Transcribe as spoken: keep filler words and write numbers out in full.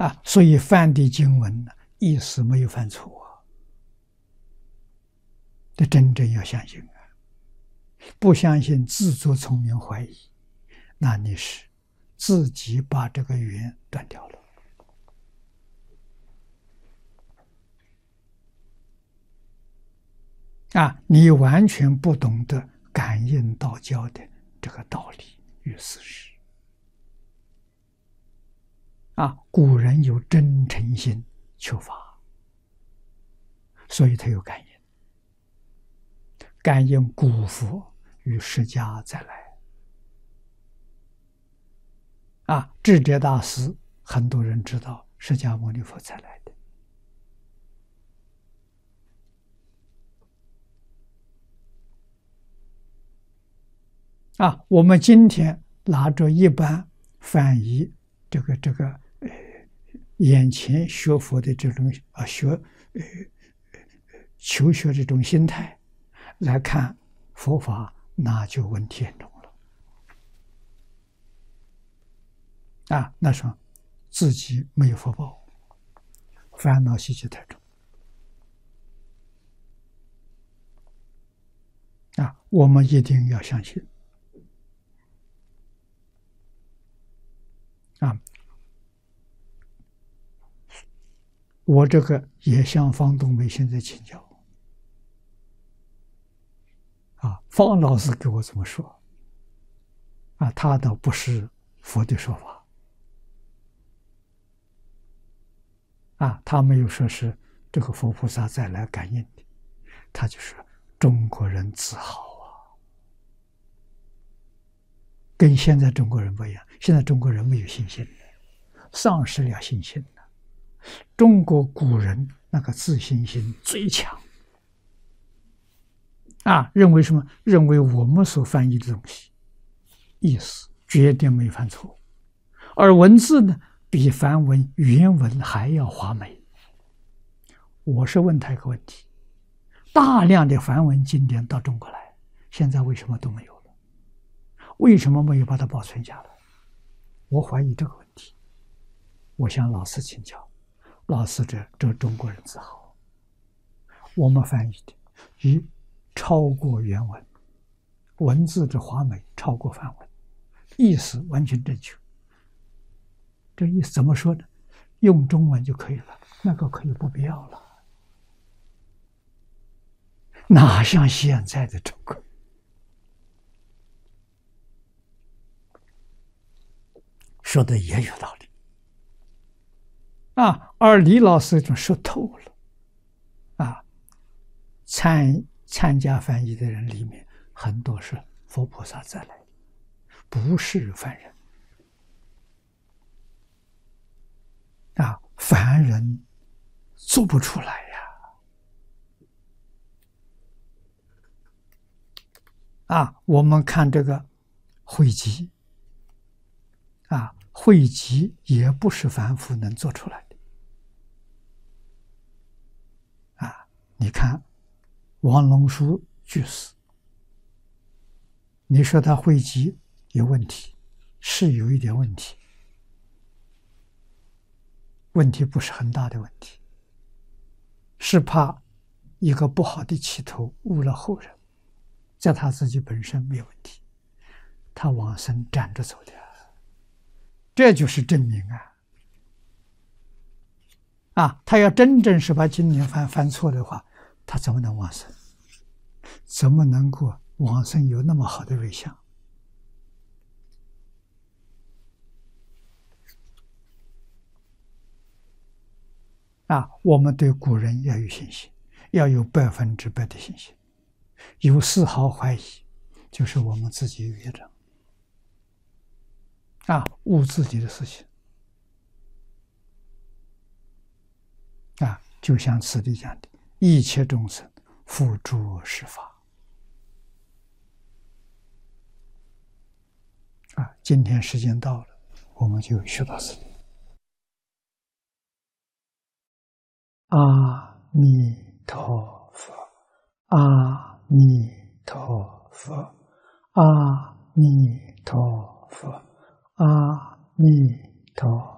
啊，所以梵的经文呢，意思没有犯错啊，这真正要相信啊，不相信自作聪明怀疑，那你是自己把这个缘断掉了。啊，你完全不懂得感应道教的这个道理与事实。啊，古人有真诚心求法，所以他有感应，感应古佛与释迦再来。啊，智者大师很多人知道释迦牟尼佛才来的。啊，我们今天拿着一般翻译这个这个呃眼前学佛的这种啊学呃求学这种心态来看佛法，那就问题严重了。啊，那说自己没有福报，烦恼习气太重。啊，我们一定要相信。啊，我这个也向方东梅现在请教。啊，方老师给我这么说。啊，他倒不是佛的说法。啊，他没有说是这个佛菩萨再来感应的，他就是中国人自豪啊，跟现在中国人不一样。现在中国人没有信心了，丧失了信心了。中国古人那个自信心最强。啊，认为什么？认为我们所翻译的东西意思绝对没犯错，而文字呢，比梵文原文还要华美。我是问他一个问题：大量的梵文经典到中国来，现在为什么都没有了？为什么没有把它保存下来？我怀疑这个问题。我向老师请教，老师这这中国人自豪，我们翻译的与超过原文，文字之华美超过梵文，意思完全正确。这意思怎么说呢？用中文就可以了，那个可以不必要了。哪像现在的中国？说的也有道理。啊，而李老师就说透了。啊，参参加翻译的人里面，很多是佛菩萨再来的，不是凡人。啊，凡人做不出来呀。啊，我们看这个汇集，啊，汇集也不是凡夫能做出来的。啊，你看王龙书居士，你说他汇集有问题，是有一点问题，问题不是很大的问题，是怕一个不好的起头误了后人，在他自己本身没有问题，他往生站着走的，这就是证明啊！啊，他要真正是把经典翻翻错的话，他怎么能往生？怎么能够往生有那么好的瑞相？啊，我们对古人要有信心，要有百分之百的信心，有丝毫怀疑，就是我们自己有业障。啊，误自己的事情。啊，就像此地讲的，一切众生付诸实法。啊，今天时间到了，我们就学到此地。阿弥陀佛，阿弥陀佛，阿弥陀佛，阿弥陀